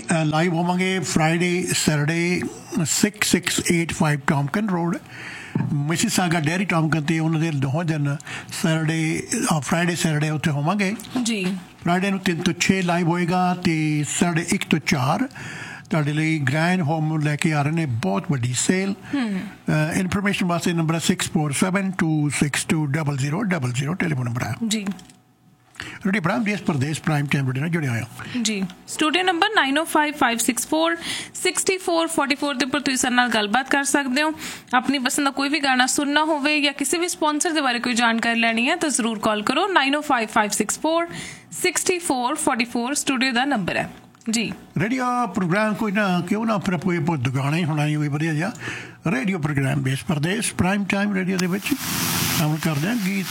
Live ਹੋਵਾਂਗੇ Friday Saturday 6685 ਟੌਮਕਨ road Mississauga dairy ਟੌਮਕਨ ਤੇ ਉਹਨਾਂ ਦੇ 2 ਦਿਨ ਫਰਾਈਡੇ ਸੈਟਰਡੇ ਉੱਥੇ ਹੋਵਾਂਗੇ ਜੀ। ਫਰਾਈਡੇ ਨੂੰ 3 ਤੋਂ 6 ਲਾਈਵ ਹੋਏਗਾ ਅਤੇ ਸੈਟਰਡੇ 1 ਤੋਂ 4 ਤੁਹਾਡੇ ਲਈ ਗ੍ਰੈਂਡ ਹੋਮ ਲੈ ਕੇ ਆ ਰਹੇ ਨੇ ਬਹੁਤ ਵੱਡੀ ਸੇਲ। ਇਨਫੋਰਮੇਸ਼ਨ ਵਾਸਤੇ ਨੰਬਰ 6472620000 ਟੈਲੀਫੋਨ ਨੰਬਰ ਹੈ ਜੀ। ਰੋਟੀ ਬ੍ਰਾਹਮ ਦੇਸ਼ ਪ੍ਰਦੇਸ਼ ਪ੍ਰਾਈਮ ਟਾਈਮ ਰੋਟੀ ਨਾਲ ਜੁੜਿਆ ਹੋਇਆ ਜੀ। ਸਟੂਡੀਓ ਨੰਬਰ 9055646444 ਦੇ ਉੱਪਰ ਤੁਸੀਂ ਸਾਡੇ ਨਾਲ ਗੱਲਬਾਤ ਕਰ ਸਕਦੇ ਹੋ। ਆਪਣੀ ਪਸੰਦ ਦਾ ਕੋਈ ਵੀ ਗਾਣਾ ਸੁਣਨਾ ਹੋਵੇ ਜਾਂ ਕਿਸੇ ਵੀ ਸਪਾਂਸਰ ਦੇ ਬਾਰੇ ਕੋਈ ਜਾਣਕਾਰੀ ਲੈਣੀ ਹੈ ਤਾਂ ਜ਼ਰੂਰ ਕਾਲ ਕਰੋ। 9055646444 ਸਟੂਡੀਓ ਦਾ ਨੰਬਰ ਹੈ ਜੀ। ਰੇਡੀਓ ਪ੍ਰੋਗਰਾਮ ਕੋਈ ਨਾ ਕਿਉਂ ਨਾ ਫਿਰ ਕੋਈ ਬਹੁਤ ਗਾਣਾ ਹੀ ਹੋਣਾ ਕੋਈ ਵਧੀਆ ਜਿਹਾ ਰੇਡੀਓ ਪ੍ਰੋਗਰਾਮ ਦੇਸ਼ ਪ੍ਰਦੇਸ਼ ਪ੍ਰਾਈਮ ਟਾਈਮ ਰੇਡੀਓ ਦੇ ਵਿੱਚ ਸ਼ਾਮਲ ਕਰਦੇ ਹਾਂ ਗੀਤ